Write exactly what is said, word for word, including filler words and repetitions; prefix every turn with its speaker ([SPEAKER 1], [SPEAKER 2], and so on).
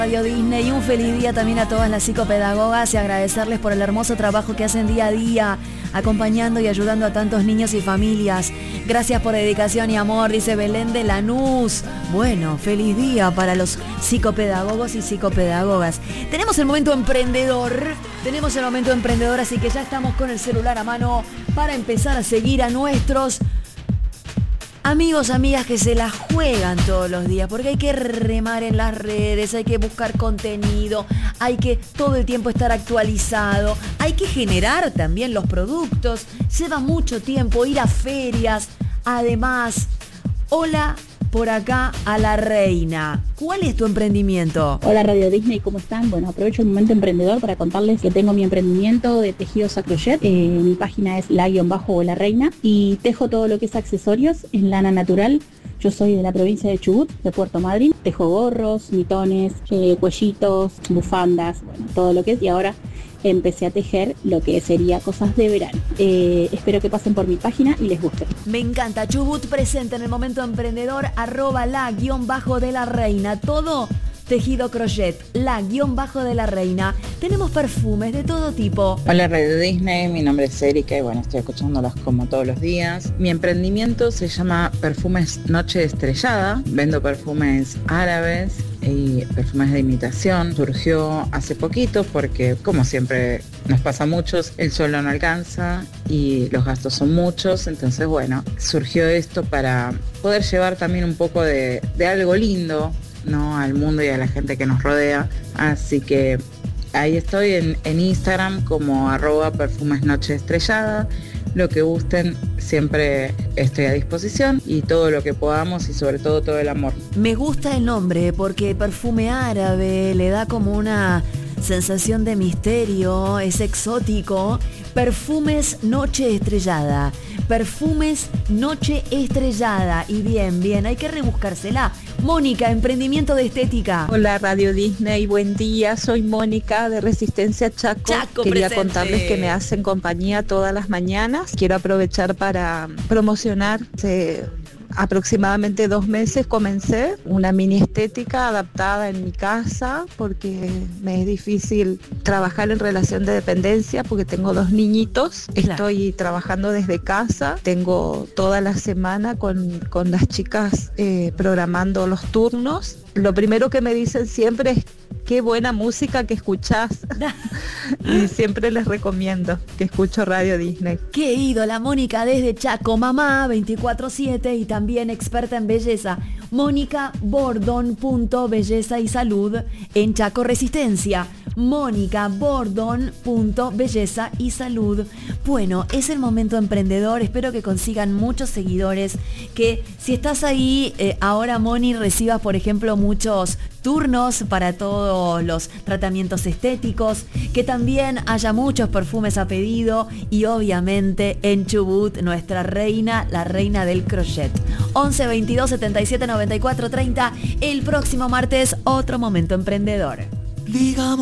[SPEAKER 1] Radio Disney, y un feliz día también a todas las psicopedagogas y agradecerles por el hermoso trabajo que hacen día a día, acompañando y ayudando a tantos niños y familias. Gracias por dedicación y amor, dice Belén de Lanús. Bueno, feliz día para los psicopedagogos y psicopedagogas. Tenemos el momento emprendedor, tenemos el momento emprendedor, así que ya estamos con el celular a mano para empezar a seguir a nuestros amigos, amigas que se la juegan todos los días, porque hay que remar en las redes, hay que buscar contenido, hay que todo el tiempo estar actualizado, hay que generar también los productos, lleva mucho tiempo ir a ferias. Además, hola por acá a la reina. ¿Cuál es tu emprendimiento?
[SPEAKER 2] Hola Radio Disney, ¿cómo están? Bueno, aprovecho el momento emprendedor para contarles que tengo mi emprendimiento de tejidos a crochet. Eh, mi página es la-la reina y tejo todo lo que es accesorios en lana natural. Yo soy de la provincia de Chubut, de Puerto Madryn. Tejo gorros, mitones, eh, cuellitos, bufandas, bueno, todo lo que es. Y ahora empecé a tejer lo que sería cosas de verano. Eh, espero que pasen por mi página y les guste.
[SPEAKER 1] Me encanta. Chubut presente en el momento emprendedor, arroba la guión bajo de la reina. Todo tejido crochet, la guión bajo de la reina. Tenemos perfumes de todo tipo.
[SPEAKER 3] Hola Radio Disney, mi nombre es Erika y bueno, estoy escuchándolos como todos los días. Mi emprendimiento se llama Perfumes Noche Estrellada. Vendo perfumes árabes y perfumes de imitación. Surgió hace poquito porque, como siempre nos pasa a muchos, el sueldo no alcanza y los gastos son muchos. Entonces bueno, surgió esto para poder llevar también un poco de, de algo lindo, ¿no?, al mundo y a la gente que nos rodea. Así que ahí estoy en, en Instagram como arroba perfumes noche estrellada. Lo que gusten, siempre estoy a disposición y todo lo que podamos y sobre todo todo el amor.
[SPEAKER 1] Me gusta el nombre porque perfume árabe le da como una sensación de misterio, es exótico. Perfumes Noche Estrellada, Perfumes Noche Estrellada. Y bien, bien, hay que rebuscársela. Mónica, emprendimiento de estética.
[SPEAKER 4] Hola Radio Disney, buen día, soy Mónica de Resistencia Chaco.
[SPEAKER 1] Chaco
[SPEAKER 4] Quería
[SPEAKER 1] presente.
[SPEAKER 4] contarles que me hacen compañía todas las mañanas. Quiero aprovechar para promocionar. Se aproximadamente dos meses comencé una mini estética adaptada en mi casa porque me es difícil trabajar en relación de dependencia porque tengo dos niñitos.
[SPEAKER 1] Claro.
[SPEAKER 4] Estoy trabajando desde casa, tengo toda la semana con, con las chicas eh, programando los turnos. Lo primero que me dicen siempre es qué buena música que escuchás. Y siempre les recomiendo que escucho Radio Disney.
[SPEAKER 1] Qué ídola, Mónica desde Chaco, mamá veinticuatro siete y también experta en belleza. Mónica Bordón punto belleza y salud en Chaco Resistencia. Mónica Bordón punto belleza y salud. Bueno, es el momento emprendedor. Espero que consigan muchos seguidores. Que si estás ahí eh, ahora, Moni, recibas, por ejemplo, muchos turnos para todos los tratamientos estéticos, que también haya muchos perfumes a pedido y obviamente en Chubut, nuestra reina, la reina del crochet. once veintidós setenta y siete noventa y cuatro treinta. El próximo martes, otro momento emprendedor.
[SPEAKER 5] Digamos